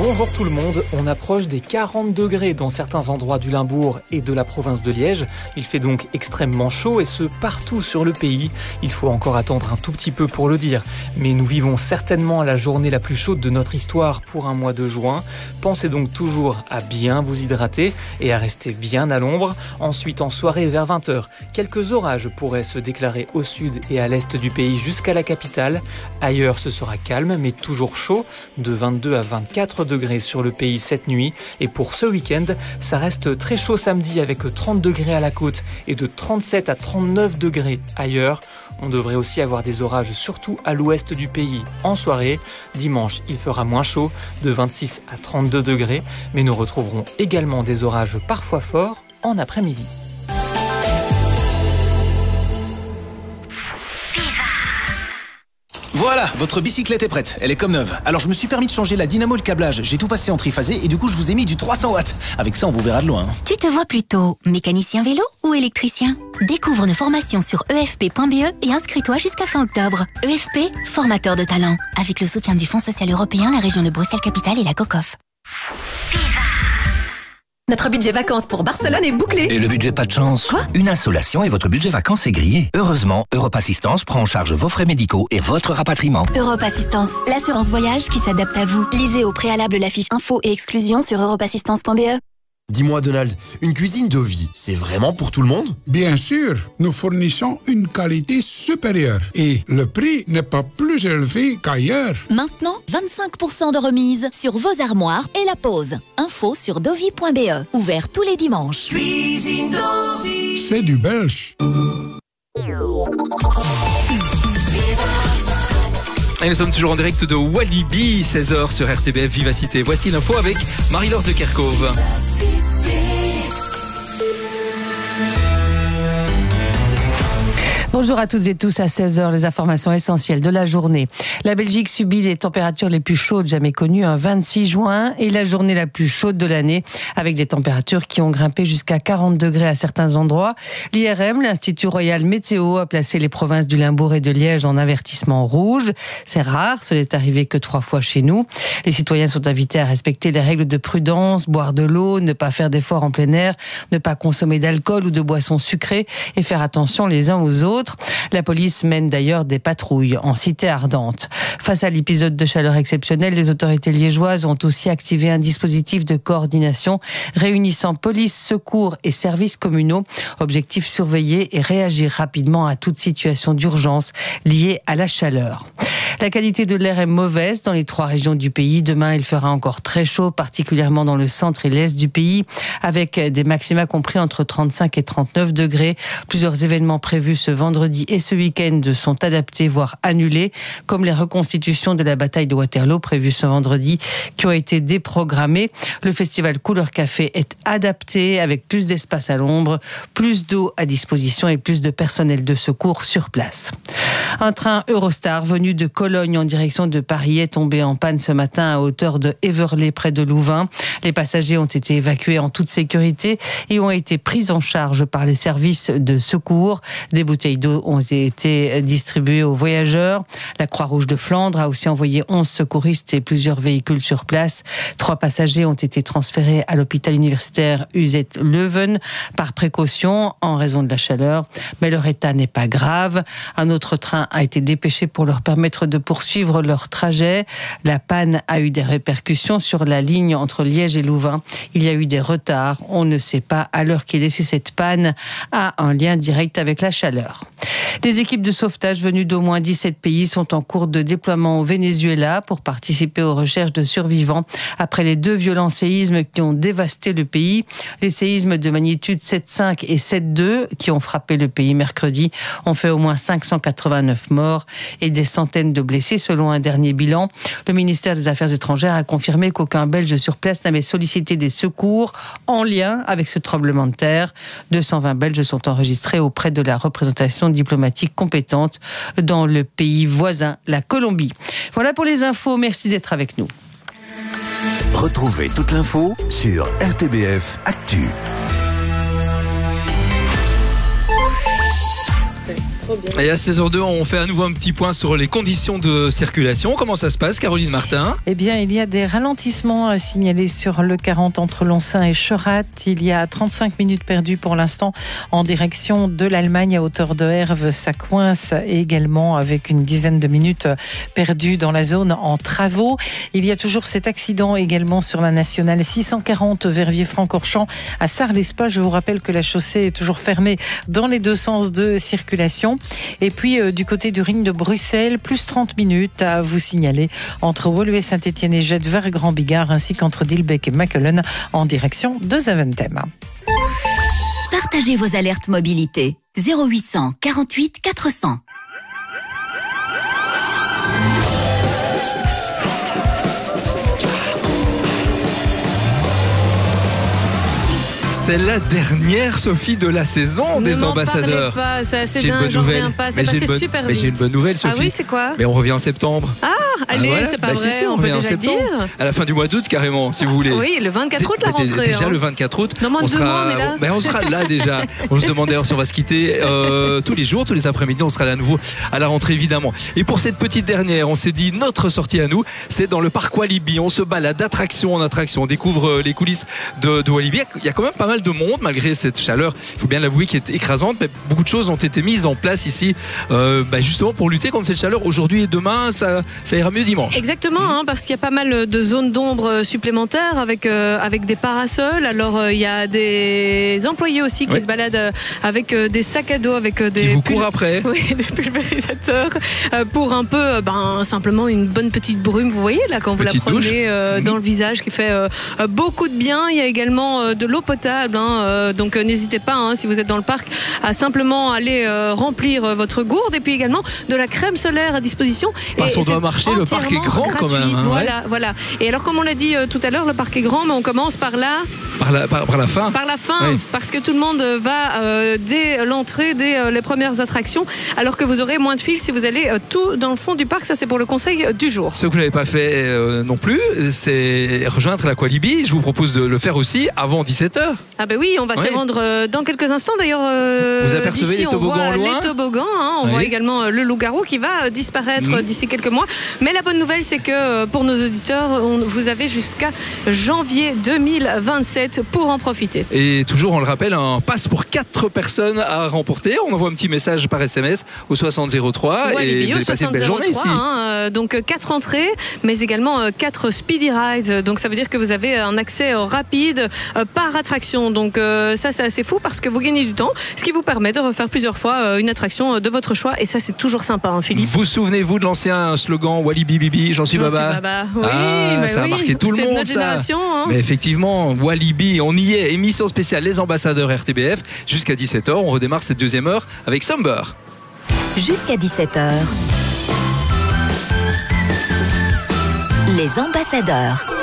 Bonjour tout le monde, on approche des 40 degrés dans certains endroits du Limbourg et de la province de Liège. Il fait donc extrêmement chaud et ce partout sur le pays. Il faut encore attendre un tout petit peu pour le dire. Mais nous vivons certainement la journée la plus chaude de notre histoire pour un mois de juin. Pensez donc toujours à bien vous hydrater et à rester bien à l'ombre. Ensuite, en soirée vers 20h, quelques orages pourraient se déclarer au sud et à l'est du pays jusqu'à la capitale. Ailleurs, ce sera calme mais toujours chaud, de 22 à 24 degrés sur le pays cette nuit. Et pour ce week-end, ça reste très chaud samedi avec 30 degrés à la côte et de 37 à 39 degrés ailleurs. On devrait aussi avoir des orages surtout à l'ouest du pays en soirée. Dimanche, il fera moins chaud, de 26 à 32 degrés, mais nous retrouverons également des orages parfois forts en après-midi. Voilà, votre bicyclette est prête, elle est comme neuve. Alors je me suis permis de changer la dynamo et le câblage, j'ai tout passé en triphasé et du coup je vous ai mis du 300 watts. Avec ça on vous verra de loin. Tu te vois plutôt mécanicien vélo ou électricien ? Découvre nos formations sur efp.be et inscris-toi jusqu'à fin octobre. EFP, formateur de talent. Avec le soutien du Fonds social européen, la région de Bruxelles-Capitale et la COCOF. Notre budget vacances pour Barcelone est bouclé. Et le budget pas de chance ? Quoi ? Une insolation et votre budget vacances est grillé. Heureusement, Europe Assistance prend en charge vos frais médicaux et votre rapatriement. Europe Assistance, l'assurance voyage qui s'adapte à vous. Lisez au préalable la fiche info et exclusion sur europeassistance.be. Dis-moi Donald, une cuisine Dovi, c'est vraiment pour tout le monde ? Bien sûr, nous fournissons une qualité supérieure et le prix n'est pas plus élevé qu'ailleurs. Maintenant, 25% de remise sur vos armoires et la pose. Info sur dovi.be. Ouvert tous les dimanches. Cuisine Dovi, c'est du belge. Et nous sommes toujours en direct de Walibi, 16h sur RTBF Vivacité. Voici l'info avec Marie-Laure de Kerkhove. Bonjour à toutes et tous, à 16h, les informations essentielles de la journée. La Belgique subit les températures les plus chaudes jamais connues un 26 juin et la journée la plus chaude de l'année avec des températures qui ont grimpé jusqu'à 40 degrés à certains endroits. L'IRM, l'Institut Royal Météo, a placé les provinces du Limbourg et de Liège en avertissement rouge. C'est rare, ce n'est arrivé que 3 fois chez nous. Les citoyens sont invités à respecter les règles de prudence, boire de l'eau, ne pas faire d'efforts en plein air, ne pas consommer d'alcool ou de boissons sucrées et faire attention les uns aux autres. La police mène d'ailleurs des patrouilles en cité ardente. Face à l'épisode de chaleur exceptionnelle, les autorités liégeoises ont aussi activé un dispositif de coordination réunissant police, secours et services communaux. Objectif surveiller et réagir rapidement à toute situation d'urgence liée à la chaleur. La qualité de l'air est mauvaise dans les 3 régions du pays. Demain, il fera encore très chaud, particulièrement dans le centre et l'est du pays, avec des maxima compris entre 35 et 39 degrés. Plusieurs événements prévus ce vendredi et ce week-end sont adaptés, voire annulés, comme les reconstitutions de la bataille de Waterloo prévues ce vendredi, qui ont été déprogrammées. Le festival Couleur Café est adapté, avec plus d'espace à l'ombre, plus d'eau à disposition et plus de personnel de secours sur place. Un train Eurostar venu de Cologne en direction de Paris est tombé en panne ce matin à hauteur de Heverlee près de Louvain. Les passagers ont été évacués en toute sécurité et ont été pris en charge par les services de secours. Des bouteilles d'eau ont été distribuées aux voyageurs. La Croix-Rouge de Flandre a aussi envoyé 11 secouristes et plusieurs véhicules sur place. 3 passagers ont été transférés à l'hôpital universitaire UZ Leuven par précaution en raison de la chaleur, mais leur état n'est pas grave. Un autre train a été dépêché pour leur permettre de poursuivre leur trajet. La panne a eu des répercussions sur la ligne entre Liège et Louvain. Il y a eu des retards. On ne sait pas à l'heure qu'est laissée cette panne a un lien direct avec la chaleur. Des équipes de sauvetage venues d'au moins 17 pays sont en cours de déploiement au Venezuela pour participer aux recherches de survivants après les 2 violents séismes qui ont dévasté le pays. Les séismes de magnitude 7,5 et 7,2 qui ont frappé le pays mercredi ont fait au moins 589 morts et des centaines de blessés selon un dernier bilan. Le ministère des Affaires étrangères a confirmé qu'aucun Belge sur place n'avait sollicité des secours en lien avec ce tremblement de terre. 220 Belges sont enregistrés auprès de la représentation diplomatique compétente dans le pays voisin, la Colombie. Voilà pour les infos, merci d'être avec nous. Retrouvez toute l'info sur RTBF Actu. Et à 16h02, on fait à nouveau un petit point sur les conditions de circulation. Comment ça se passe, Caroline Martin? Eh bien, il y a des ralentissements à signaler sur le 40 entre Lonsin et Chorat. Il y a 35 minutes perdues pour l'instant en direction de l'Allemagne à hauteur de Herve. Ça coince également avec une dizaine de minutes perdues dans la zone en travaux. Il y a toujours cet accident également sur la nationale 640 Verviers-Francorchamps à Sarre-l'Espa. Je vous rappelle que la chaussée est toujours fermée dans les deux sens de circulation. Et puis du côté du ring de Bruxelles, plus 30 minutes à vous signaler entre Woluwe, Saint-Étienne et Jette vers Grand-Bigard, ainsi qu'entre Dilbeek et Mechelen en direction de Zaventem. Partagez vos alertes mobilité. 0800 48 400. C'est la dernière, Sophie, de la saison des ambassadeurs. Pas, c'est assez j'ai dingue, une bonne j'en nouvelle. reviens pas. C'est passé super vite. Mais j'ai une bonne nouvelle, Sophie. Ah oui, c'est quoi? Mais on revient en septembre. Ah, allez, voilà. c'est pas vrai, si, on peut peut déjà déjà le dire. À la fin du mois d'août, carrément, si vous voulez. Oui, le 24 août, la rentrée. Déjà le 24 août. Dans moins de 2 mois, on est là. On sera là déjà. On se demande d'ailleurs si on va se quitter tous les jours, tous les après-midi. On sera là à nouveau à la rentrée, évidemment. Et pour cette petite dernière, on s'est dit, notre sortie à nous, c'est dans le parc Walibi. On se balade d'attraction en attraction. On découvre les coulisses de Walibi. Il y a quand même pas mal de monde, malgré cette chaleur, il faut bien l'avouer, qui est écrasante. Mais beaucoup de choses ont été mises en place ici, justement pour lutter contre cette chaleur. Aujourd'hui et demain, ça ira mieux dimanche. Exactement, parce qu'il y a pas mal de zones d'ombre supplémentaires avec des parasols. Alors il y a des employés aussi qui se baladent avec des sacs à dos, avec des qui vous courent après. Oui, des pulvérisateurs pour un peu simplement une bonne petite brume, vous voyez là quand vous petite la prenez dans le visage, qui fait beaucoup de bien. Il y a également de l'eau potable, donc n'hésitez pas, si vous êtes dans le parc, à simplement aller remplir votre gourde, et puis également de la crème solaire à disposition. Parce qu'on doit marcher, le parc est grand gratuit, quand même. Voilà. Et alors, comme on l'a dit tout à l'heure, le parc est grand, mais on commence par la fin. Par la fin, oui. Parce que tout le monde va dès l'entrée, dès les premières attractions, alors que vous aurez moins de fil si vous allez tout dans le fond du parc. Ça, c'est pour le conseil du jour. Ce que vous n'avez pas fait non plus, c'est rejoindre la Walibi. Je vous propose de le faire aussi avant 17h. Ah ben oui, on va s'y rendre dans quelques instants. D'ailleurs, vous apercevez les toboggans loin. Les toboggans, on voit également le loup-garou qui va disparaître d'ici quelques mois. Mais la bonne nouvelle, c'est que pour nos auditeurs, vous avez jusqu'à janvier 2027 pour en profiter. Et toujours, on le rappelle, un pass pour 4 personnes à remporter. On envoie un petit message par SMS au 6003 et vous allez passer une belle journée ici. Donc 4 entrées, mais également 4 speedy rides. Donc ça veut dire que vous avez un accès rapide par attraction. Donc ça, c'est assez fou parce que vous gagnez du temps, ce qui vous permet de refaire plusieurs fois une attraction de votre choix. Et ça, c'est toujours sympa, Philippe. Vous souvenez-vous de l'ancien slogan Walibi Bibi, j'en suis Baba? Oui, ça a marqué tout le monde. C'est notre génération. Mais effectivement, Walibi, on y est. Émission spéciale Les Ambassadeurs RTBF jusqu'à 17h. On redémarre cette deuxième heure avec Somber. Jusqu'à 17h. Les Ambassadeurs.